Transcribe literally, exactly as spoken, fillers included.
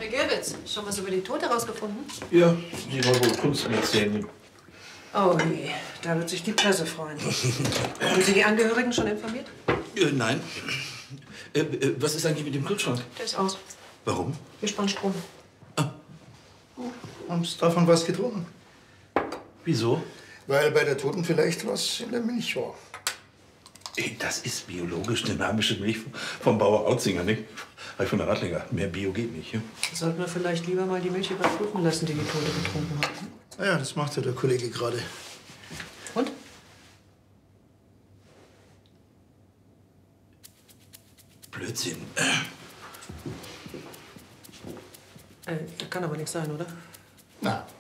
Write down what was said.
Herr Gerwitz, schon was über die Tote rausgefunden? Ja, sie war wohl Kunstmäzen. Oh je, da wird sich die Presse freuen. Haben Sie die Angehörigen schon informiert? Äh, nein. Äh, äh, was ist eigentlich mit dem Kühlschrank? Der ist aus. Warum? Wir spannen Strom. Haben Sie davon was getrunken? Wieso? Weil bei der Toten vielleicht was in der Milch war. Ey, das ist biologisch dynamische Milch vom Bauer Autzinger, nicht? Halt von der Radlinger. Mehr Bio geht nicht. Ja? Sollten wir vielleicht lieber mal die Milch überprüfen lassen, die die Tote getrunken hat. Na ja, das macht ja der Kollege gerade. Und? Blödsinn. Äh, da kann aber nichts sein, oder? Na,